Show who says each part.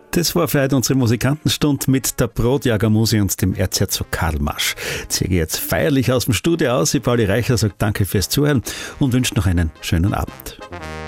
Speaker 1: Das war für heute unsere Musikantenstunde mit der Brotjagermusi und dem Erzherzog Karl Marsch. Ich gehe jetzt feierlich aus dem Studio aus. Ich, Pauli Reicher, sage danke fürs Zuhören und wünsche noch einen schönen Abend.